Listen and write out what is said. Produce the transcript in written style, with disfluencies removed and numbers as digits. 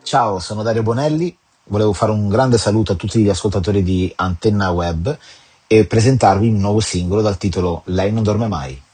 Ciao, sono Dario Bonelli, volevo fare un grande saluto a tutti gli ascoltatori di Antenna Web e presentarvi un nuovo singolo dal titolo Lei non dorme mai.